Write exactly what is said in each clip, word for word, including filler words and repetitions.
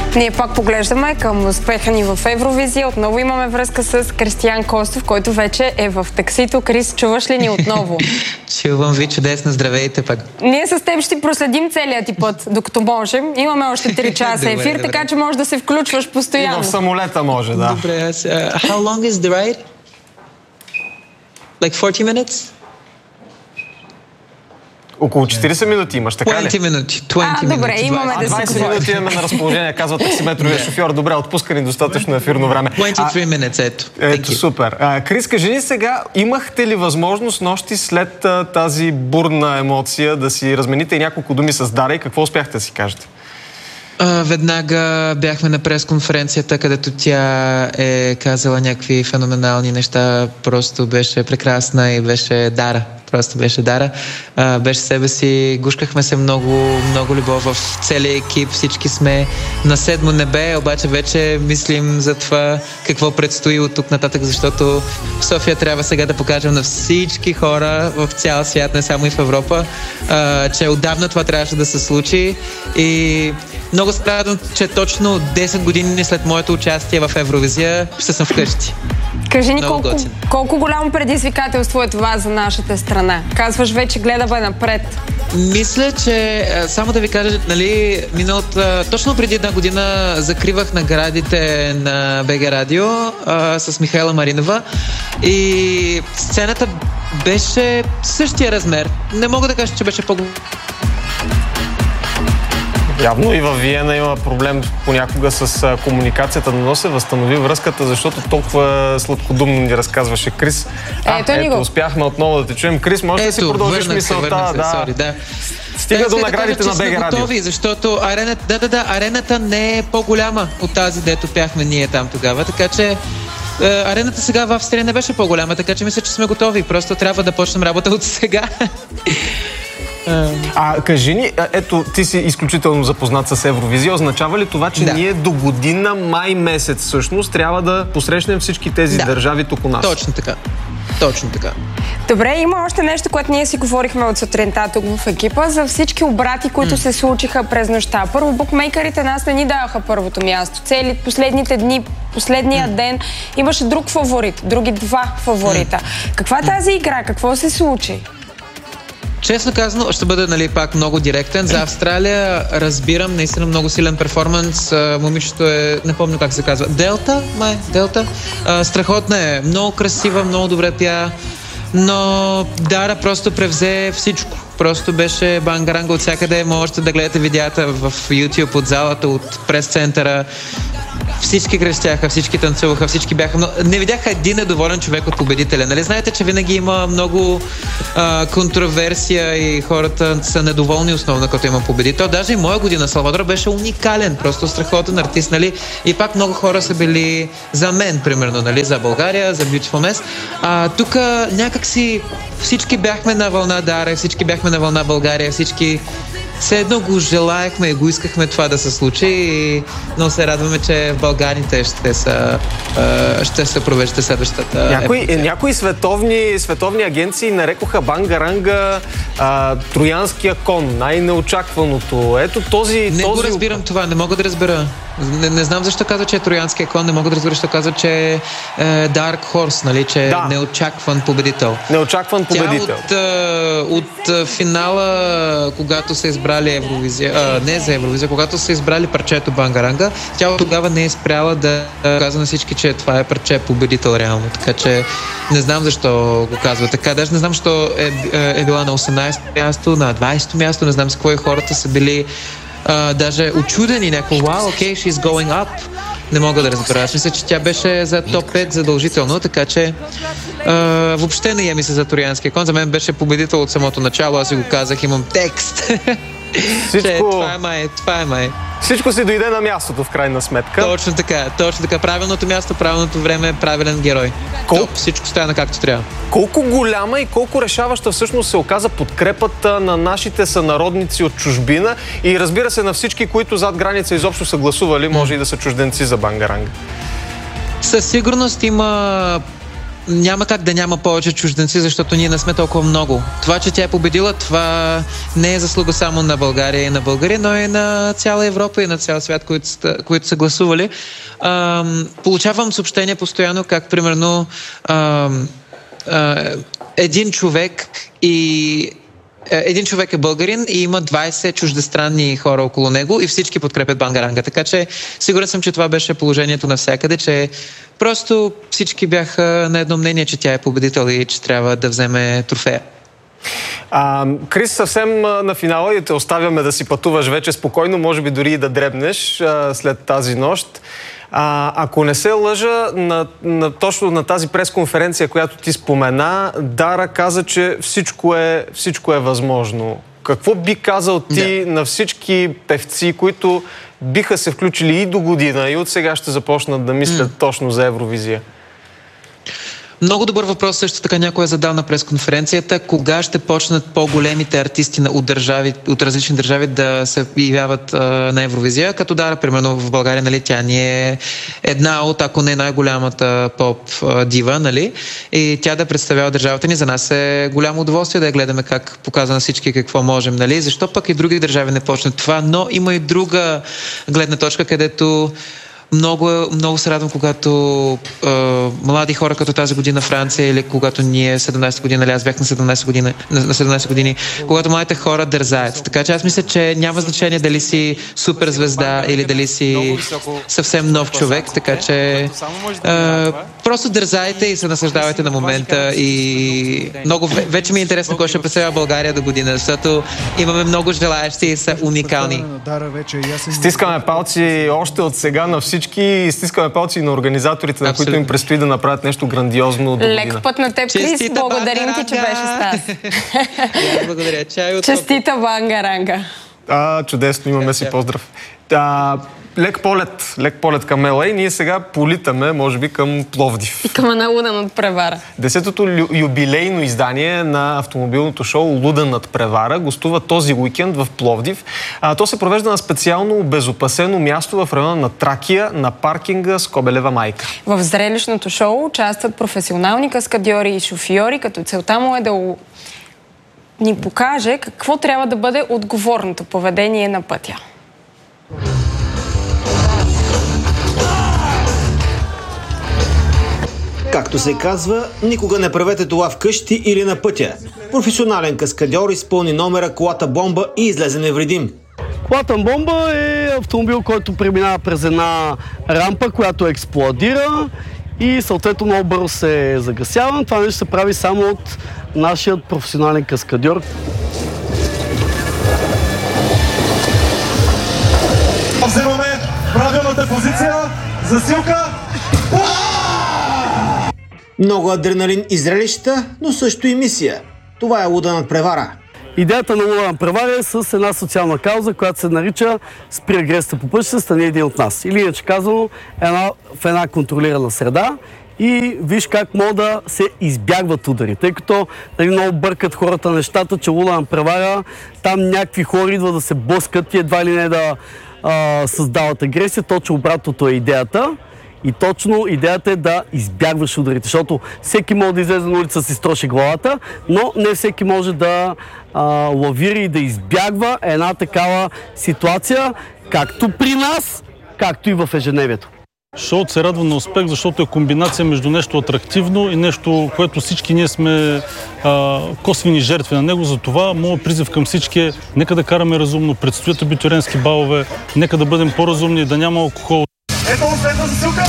Ние пак поглеждаме към успеха ни в Евровизия. Отново имаме връзка с Кристиян Костов, който вече е в таксито. Крис, чуваш ли ни отново? Чувам ви, чудесно, здравейте пък. Ние с теб ще проследим целият ти път, докато можем. Имаме още три часа ефир, добре, така добре. Че можеш да се включваш постоянно. И в самолета може, да. Добре, аз... Uh, how long is the ride? Like forty minutes? Около четирийсет минути имаш, така ли? двайсет минути. двайсет а, добре, имаме да си двайсет минути имаме на разположение, казва таксиметровия шофьор. Добре, отпуска ни достатъчно ефирно време. двайсет и три минути, ето. Ето, супер. А, Крис, кажи ни сега, имахте ли възможност нощи след а, тази бурна емоция да си размените няколко думи с Дара и какво успяхте да си кажете? Uh, веднага бяхме на пресконференцията, където тя е казала някакви феноменални неща. Просто беше прекрасна и беше Дара. Просто беше Дара. Uh, беше себе си. Гушкахме се много, много любов в целия екип. Всички сме на седмо небе, обаче вече мислим за това какво предстои от тук нататък, защото в София трябва сега да покажем на всички хора в цял свят, не само и в Европа, uh, че отдавна това трябваше да се случи. И много се радвам, че точно десет години след моето участие в Евровизия ще съм вкъщи. Кажи ни колко, колко голямо предизвикателство е това за нашата страна? Казваш, вече гледаме напред. Мисля, че само да ви кажа, нали, миналата, точно преди една година закривах наградите на БГ Радио а, с Михайла Маринова и сцената беше същия размер. Не мога да кажа, че беше по-голяма. Явно и във Виена има проблем понякога с комуникацията, но се възстанови връзката, защото толкова сладкодумно ни разказваше Крис. А, ето, ето успяхме отново да те чуем. Крис, може да си продължиш мисълта? Да. Sorry, да. Стига до наградите на БГ Радио. Готови, защото арената, да, да, да, арената не е по-голяма от тази, дето пяхме ние там тогава, така че арената сега в Австрия не беше по-голяма, така че мисля, че сме готови. Просто трябва да почнем работа от сега. А кажи ни, ето, ти си изключително запознат с Евровизия. Означава ли това, че да. ние до година, май месец всъщност, трябва да посрещнем всички тези да. държави тук у нас? Точно така. Точно така. Добре, има още нещо, което ние си говорихме от сутринта тук в екипа, за всички обрати, които mm. се случиха през нощта. Първо, букмейкърите нас не ни даваха първото място. Цели последните дни, последния mm. ден имаше друг фаворит, други два фаворита. Mm. Каква е тази игра? Какво се случи? Честно казано, ще бъда, нали, пак много директен. За Австралия разбирам, наистина много силен перформанс. Момичето е, не помня как се казва, Делта? Май, Делта. А, страхотна е, много красива, много добре пя, но Дара просто превзе всичко. Просто беше бангаранга от всякъде. Можете да гледате видеята в YouTube от залата, от прес-центъра. Всички крещяха, всички танцуваха, всички бяха... Но не видяха един недоволен човек от победителя. Нали знаете, че винаги има много а, контроверсия и хората са недоволни основно, като има победител. Даже и моя година Салвадор беше уникален, просто страхотен артист, нали? И пак много хора са били за мен, примерно, нали? За България, за Beautiful Mess. А тук някакси всички бяхме на вълна Дара, всички бяхме на вълна България, всички... Все едно го желаехме и го искахме това да се случи, и... но се радваме, че в Балканите ще, са, ще се провежда следващата някои, някои световни, световни агенции нарекоха бангаранга а, троянския кон, най-неочакваното. Ето този... Не този... го разбирам това, не мога да разбера. Не, не знам защо казва, че е троянския кон, не мога да разбера, защо казва, че е, е Dark Horse, нали, че да. е неочакван победител. Неочакван победител. Тя от, от финала, когато се избрали Евровизия, а, не за Евровизия, когато се избрали парчето Бангаранга, тя от тогава не е спряла да казва на всички, че това е парче победител реално. Така че не знам защо го казва така. Даже не знам, защо е, е била на осемнайсето място, на двайсето място, не знам с кой хората са били Uh, даже очудени някакво, вау, окей, okay, she's going up. Не мога да разбера. Аз мисля, че тя беше за топ пет задължително, така че uh, въобще не я мисля за троянския кон. За мен беше победител от самото начало, аз си го казах, имам текст. Всичко... че, това е май, това е май. Всичко си дойде на мястото в крайна сметка. Точно така, точно така. Правилното място, правилното време, правилен герой. Кол... Топ, всичко стана както трябва. Колко голяма и колко решаваща всъщност се оказа подкрепата на нашите сънародници от чужбина и разбира се на всички, които зад граница изобщо са гласували, може mm. и да са чужденци за Бангаранга. Със сигурност има няма как да няма повече чужденци, защото ние не сме толкова много. Това, че тя е победила, това не е заслуга само на България и на България, но и на цяла Европа и на цял свят, които, които са гласували. А, получавам съобщения постоянно, как примерно а, а, един човек и Един човек е българин и има двайсет чуждестранни хора около него и всички подкрепят Бангаранга. Така че сигурен съм, че това беше положението навсякъде, че просто всички бяха на едно мнение, че тя е победител и че трябва да вземе трофея. А, Крис, съвсем на финала и те оставяме да си пътуваш вече спокойно, може би дори и да дребнеш а, след тази нощ. А, ако не се лъжа, на, на, точно на тази пресконференция, която ти спомена, Дара каза, че всичко е, всичко е възможно. Какво би казал ти да. на всички певци, които биха се включили и до година, и от сега ще започнат да мислят mm. точно за Евровизия? Много добър въпрос също така някой е задал на пресконференцията. Кога ще почнат по-големите артисти от, държави, от различни държави да се явяват а, на Евровизия? Като Дара, примерно в България, нали, тя ни е една от, ако не най-голямата поп а, дива, нали? И тя да представлява държавата ни. За нас е голямо удоволствие да я гледаме как показва на всички какво можем, нали? Защо пък и други държави не почнат това? Но има и друга гледна точка, където Много, много се радвам, когато е, млади хора като тази година Франция или когато ние седемнайсета година, или аз бях на седемнайсета година, на седемнайсет години, когато младите хора дързаят. Така че аз мисля, че няма значение дали си суперзвезда или дали си съвсем нов човек, така че е, просто дързайте и се наслаждавайте на момента и много, вече ми е интересно кой ще представя България до година, защото имаме много желаящи и са уникални. Стискаме палци още от сега на всички и стискаме палци на организаторите, на които им предстои да направят нещо грандиозно до година. Лек път на теб, Крис. Благодарим ти, че беше с нас. Благодаря. Чай от Честита Бангаранга. А, чудесно, имаме си поздрав. А, лек полет, лек полет към Ел Ей. Ние сега политаме, може би, към Пловдив. И към една Луда над превара. Десетото юбилейно издание на автомобилното шоу Луда над превара гостува този уикенд в Пловдив. А, то се провежда на специално обезопасено място в района на Тракия, на паркинга Скобелева майка. В зрелищното шоу участват професионални каскадьори и шофьори, като целта му е да ни покаже какво трябва да бъде отговорното поведение на пътя. Както се казва, никога не правете това вкъщи или на пътя. Професионален каскадьор изпълни номера колата бомба и излезе невредим. Колата бомба е автомобил, който преминава през една рампа, която експлодира и съответно много бързо се загасява. Това нещо се прави само от нашия професионален каскадьор. Вземаме правилната позиция, засилка. Много адреналин и зрелища, но също и мисия. Това е Луда над превара. Идеята на Луда над превара е с една социална кауза, която се нарича "Спри агресията по пътищата, стани един от нас". Или иначе казано, една, в една контролирана среда и виж как могат да се избягват удари. Тъй като нали, много бъркат хората нещата, че Луда над превара, там някакви хора идват да се блъскат и едва ли не да а, създават агресия. Точно обратното е идеята. И точно идеята е да избягваш ударите, защото всеки може да излезе на улица си строши главата, но не всеки може да а, лавира и да избягва една такава ситуация, както при нас, както и в ежедневието. Шоуто се радва на успех, защото е комбинация между нещо атрактивно и нещо, което всички ние сме а, косвени жертви на него. Затова моят призив към всички е нека да караме разумно, предстоят абитуриентски балове, нека да бъдем по-разумни, да няма алкохол. Ето следва засилка!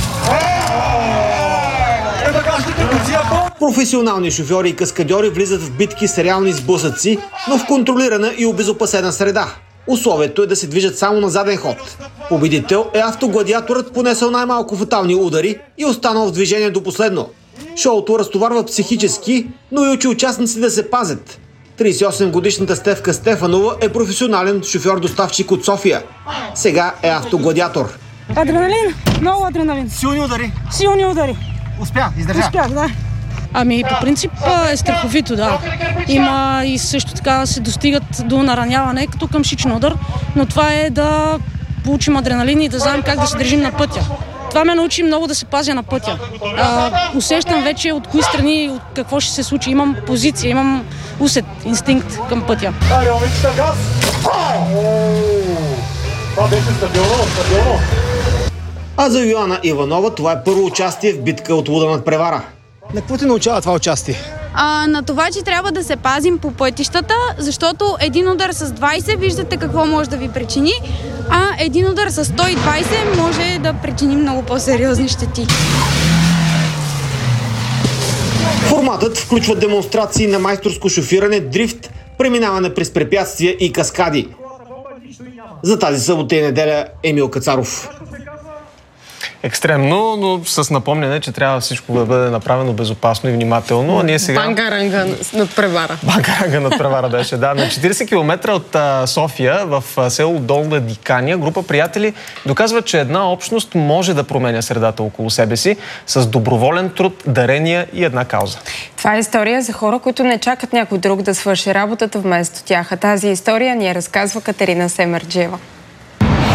Професионални шофьори и каскадьори влизат в битки с реални сблъсъци, но в контролирана и обезопасена среда. Условието е да се движат само на заден ход. Победител е автогладиаторът, понесъл най-малко фатални удари и останал в движение до последно. Шоуто разтоварва психически, но и учи участници да се пазят. трийсет и осем годишната Стефка Стефанова е професионален шофьор-доставчик от София. Сега е автогладиатор. Адреналин, много адреналин. Силни удари? Силни удари. Успя, издържа? Успях, да. Ами, по принцип е страховито, да. Има и също така се достигат до нараняване, като към шичен удар, но това е да получим адреналин и да знаем как да се държим на пътя. това ме научи много да се пазя на пътя. А, усещам вече от кои страни, от какво ще се случи. Имам позиция, имам усет, инстинкт към пътя. Аре, момичета, газ! Това беше стабилно, стабилно. А за Йоана Иванова това е първо участие в битка от луда надпревара. На какво ти научава това участие? А, на това, че трябва да се пазим по пътищата, защото един удар с двайсет, виждате какво може да ви причини, а един удар с сто и двайсет може да причини много по-сериозни щети. Форматът включва демонстрации на майсторско шофиране, дрифт, преминаване през препятствия и каскади. За тази събота и неделя Емил Кацаров. Екстремно, но с напомняне, че трябва всичко да бъде направено безопасно и внимателно. А ние сега... Бангаранга над превара. Бангаранга над превара беше, да. На четирийсет километра от а, София, в а, село Долна Диканя, група приятели доказва, че една общност може да променя средата около себе си с доброволен труд, дарения и една кауза. Това е история за хора, които не чакат някой друг да свърши работата вместо тях. А тази история ни я разказва Катерина Семерджиева.